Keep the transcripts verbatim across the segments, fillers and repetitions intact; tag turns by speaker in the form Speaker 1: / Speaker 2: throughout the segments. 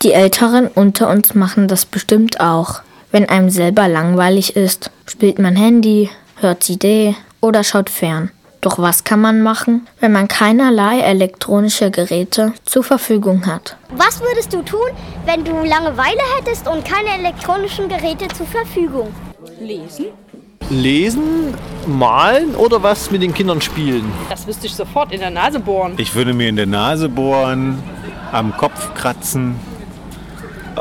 Speaker 1: Die Älteren unter uns machen das bestimmt auch. Wenn einem selber langweilig ist, spielt man Handy, hört C D oder schaut fern. Doch was kann man machen, wenn man keinerlei elektronische Geräte zur Verfügung hat?
Speaker 2: Was würdest du tun, wenn du Langeweile hättest und keine elektronischen Geräte zur Verfügung?
Speaker 3: Lesen.
Speaker 4: Lesen, malen oder was mit den Kindern spielen?
Speaker 3: Das wüsste ich sofort in der Nase bohren.
Speaker 5: Ich würde mir in der Nase bohren, am Kopf kratzen. Äh,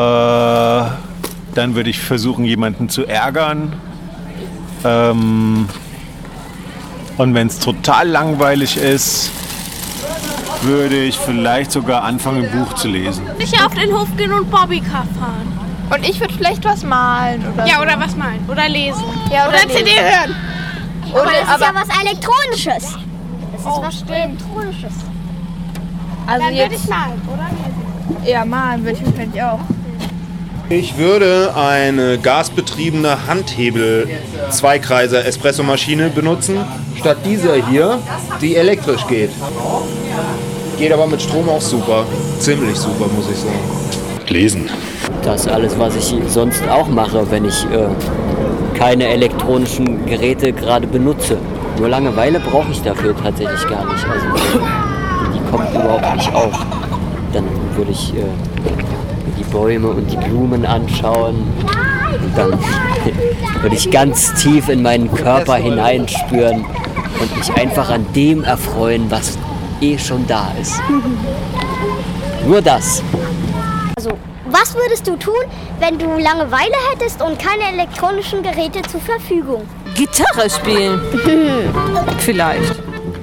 Speaker 5: dann würde ich versuchen, jemanden zu ärgern. Ähm, und wenn es total langweilig ist, würde ich vielleicht sogar anfangen, ein Buch zu lesen.
Speaker 6: Ich auf den Hof gehen und Bobbycar fahren.
Speaker 7: Und ich würde vielleicht was malen oder
Speaker 6: Ja,
Speaker 7: so.
Speaker 6: oder was malen. Oder lesen.
Speaker 7: Ja, oder,
Speaker 6: oder C D hören.
Speaker 2: Aber
Speaker 7: Oder,
Speaker 2: das ist
Speaker 7: aber,
Speaker 2: ja was Elektronisches. Das ist
Speaker 7: Oh,
Speaker 2: was
Speaker 7: stimmt.
Speaker 2: Elektronisches.
Speaker 7: also
Speaker 6: Dann würde ich
Speaker 7: jetzt,
Speaker 6: malen, oder lesen.
Speaker 7: ja, malen würde ich wahrscheinlich auch.
Speaker 8: Ich würde eine gasbetriebene Handhebel-Zweikreiser-Espressomaschine benutzen, statt dieser hier, die elektrisch geht. Geht aber mit Strom auch super. Ziemlich super, muss ich sagen.
Speaker 5: Lesen.
Speaker 9: Das ist alles, was ich sonst auch mache, wenn ich äh, keine elektronischen Geräte gerade benutze. Nur Langeweile brauche ich dafür tatsächlich gar nicht. Also die kommt überhaupt nicht auf. Dann würde ich äh, die Bäume und die Blumen anschauen. Und dann würde ich ganz tief in meinen Körper hineinspüren und mich einfach an dem erfreuen, was eh schon da ist. Nur das.
Speaker 2: Also, was würdest du tun, wenn du Langeweile hättest und keine elektronischen Geräte zur Verfügung?
Speaker 3: Gitarre spielen. Vielleicht.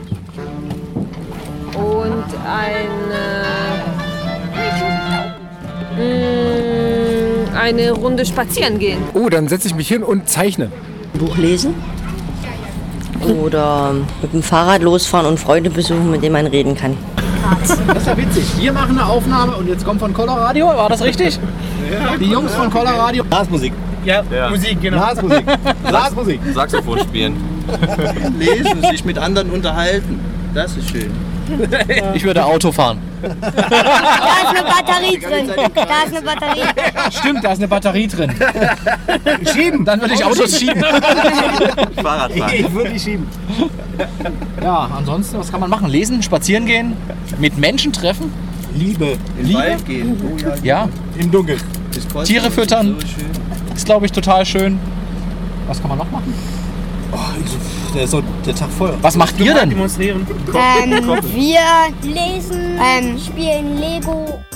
Speaker 3: Und eine... Mh, eine Runde spazieren gehen.
Speaker 10: Oh, dann setze ich mich hin und zeichne.
Speaker 11: Buch lesen oder mit dem Fahrrad losfahren und Freunde besuchen, mit denen man reden kann.
Speaker 10: Das ist ja witzig. Wir machen eine Aufnahme und jetzt kommt von Coloradio. War das richtig? Ja. Die Jungs von Coloradio.
Speaker 4: Blasmusik.
Speaker 10: Ja, ja. Musik, genau.
Speaker 4: Blasmusik.
Speaker 10: Blasmusik.
Speaker 4: Saxophon spielen.
Speaker 12: Lesen, sich mit anderen unterhalten. Das ist schön.
Speaker 4: Ich würde Auto fahren.
Speaker 2: Da ist eine Batterie drin. Da ist eine Batterie.
Speaker 10: Stimmt, da ist eine Batterie drin. Schieben, dann würde ich Autos schieben.
Speaker 4: Fahrrad fahren.
Speaker 10: Ich würde die schieben. Ja, ansonsten, was kann man machen? Lesen, spazieren gehen, mit Menschen treffen.
Speaker 12: Liebe. In den Wald gehen. Oh,
Speaker 10: Ja, im Dunkeln. Tiere füttern.
Speaker 12: So schön.
Speaker 10: Ist, glaube ich, total schön. Was kann man noch machen?
Speaker 12: Oh, der ist so der Tag voll.
Speaker 10: Was macht ihr denn?
Speaker 4: Demonstrieren.
Speaker 2: Ähm, wir lesen, ähm, spielen Lego.